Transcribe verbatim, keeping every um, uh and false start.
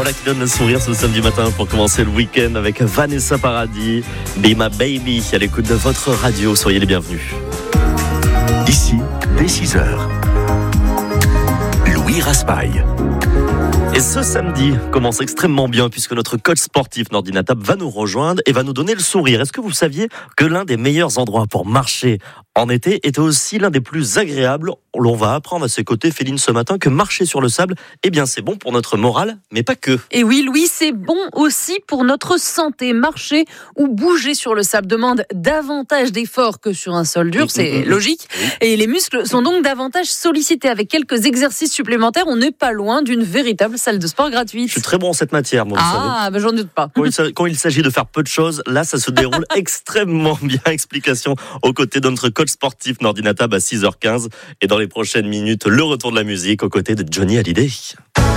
Voilà qui donne le sourire ce samedi matin pour commencer le week-end avec Vanessa Paradis, Be My Baby, à l'écoute de votre radio. Soyez les bienvenus. Ici, dès six heures, Louis Raspail. Et ce samedi commence extrêmement bien puisque notre coach sportif Nordina Tap va nous rejoindre et va nous donner le sourire. Est-ce que vous saviez que l'un des meilleurs endroits pour marcher en été était aussi l'un des plus agréables? On va apprendre à ses côtés, Féline, ce matin, que marcher sur le sable, eh bien, c'est bon pour notre morale, mais pas que. Et oui, Louis, c'est bon aussi pour notre santé. Marcher ou bouger sur le sable demande davantage d'efforts que sur un sol dur, c'est mmh, logique. Mmh. Et les muscles sont donc davantage sollicités. Avec quelques exercices supplémentaires, on n'est pas loin d'une véritable salle de sport gratuite. Je suis très bon en cette matière, moi, vous savez. Ah, ben j'en doute pas. Quand il, quand il s'agit de faire peu de choses, là, ça se déroule extrêmement bien. Explication aux côtés de notre coach sportif Nordina Tap à six heures quinze. Et dans les prochaines minutes, le retour de la musique aux côtés de Johnny Hallyday.